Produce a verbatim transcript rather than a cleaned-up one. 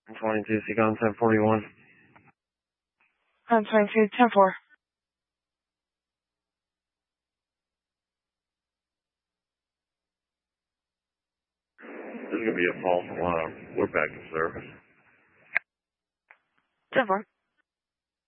twenty-two, Seacon ten forty-one. ten twenty-two, ten four. This is going to be a call from uh, we're back in service. ten four.